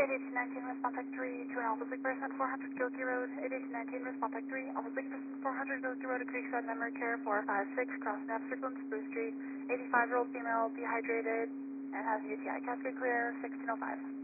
ADC-19, response type 3 to an Alpha Big person, 400 Gilkey Road. ADC-19, response type 3, Alpha Big person, 400 Gilkey Road, Creekside Memory Care, 456, cross Nav Circle, Spruce Street. 85-year-old female, dehydrated, and has UTI. Cascade clear, 1605.